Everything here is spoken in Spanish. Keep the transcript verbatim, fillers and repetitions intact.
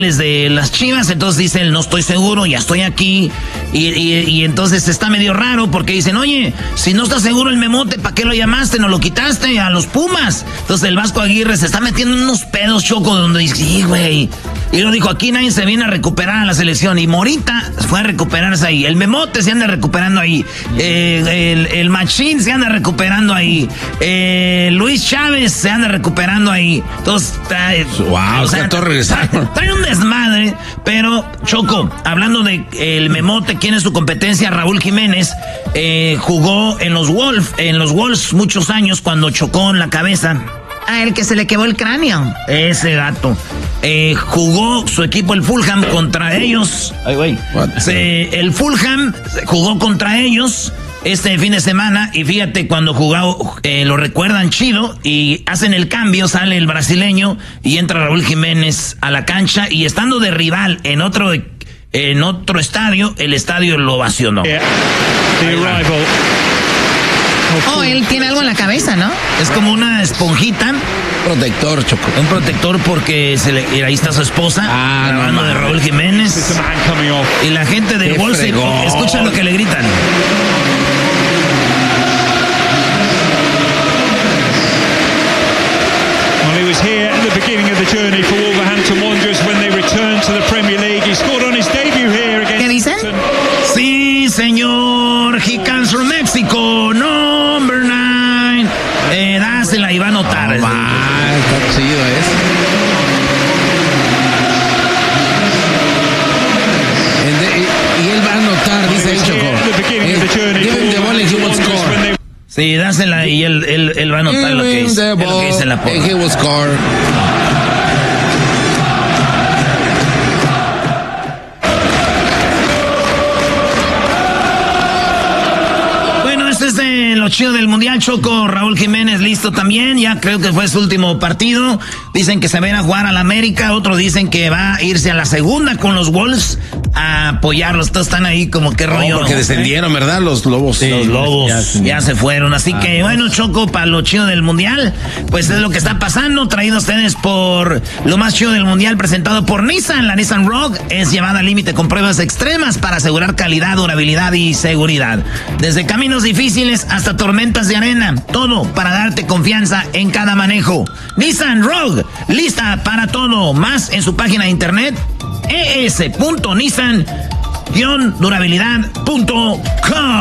de las Chivas, entonces dice él, no estoy seguro, ya estoy aquí, y, y, y entonces está medio raro porque dicen, oye, si no estás seguro el Memote, ¿para qué lo llamaste? ¿No lo quitaste a los Pumas? Entonces el Vasco Aguirre se está metiendo en unos pedos, Choco, donde dice, sí, güey, y lo dijo, aquí nadie se viene a recuperar a la selección, y Morita fue a recuperarse ahí, el Memote se anda recuperando ahí, eh, el, el Machín se anda recuperando ahí, eh, Luis Chávez se anda recuperando ahí, entonces, eh, wow, o sea, todos regresaron. Trae un desmadre, pero Choco, hablando de el Memote, ¿quién es su competencia? Raúl Jiménez eh, jugó en los Wolves, en los Wolves muchos años cuando chocó en la cabeza. Ah, el que se le quemó el cráneo. Ese gato. Eh, jugó su equipo el Fulham contra ellos. Ay, güey. Se, el Fulham jugó contra ellos este fin de semana y fíjate, cuando jugó, eh, lo recuerdan chido y hacen el cambio, sale el brasileño y entra Raúl Jiménez a la cancha y estando de rival en otro en otro estadio, el estadio lo ovacionó. Yeah. Oh, él tiene algo en la cabeza, ¿no? Es como una esponjita. Protector, Choco. Un protector porque se le, ahí está su esposa, ah, grabando no, de Raúl Jiménez. Y la gente del Wolves, escucha lo que le gritan. Well, he was here at the beginning of the journey for Wolverhampton Wanderers when they returned to the Premier League. He scored on his debut here against. ¿Qué dicen? Sí, señor. He comes from Mexico. Number nine. Eh, dásela y va a notar. Oh, va, está chido, ¿eh? Y él va a anotar, dice el Choco. Give him the ball and he will score. Sí, dásela y él, él, él va a anotar lo que, es, es lo que dice la porra. He will score. Lo chido del Mundial, Choco. Raúl Jiménez listo también, ya creo que fue su último partido. Dicen que se ven a jugar a la América, otros dicen que va a irse a la segunda con los Wolves a apoyarlos. Todos están ahí como que rollo. No, porque descendieron, ¿verdad? Los Lobos. Sí, los Lobos ya, sí. ya se fueron. Así ah, que bueno, Choco, para lo chido del Mundial, pues es lo que está pasando. Traído a ustedes por lo más chido del Mundial, presentado por Nissan. La Nissan Rogue es llevada al límite con pruebas extremas para asegurar calidad, durabilidad y seguridad. Desde caminos difíciles hasta tormentas de arena, todo para darte confianza en cada manejo. Nissan Rogue, lista para todo. Más en su página de internet e s punto nissan guion durabilidad punto com.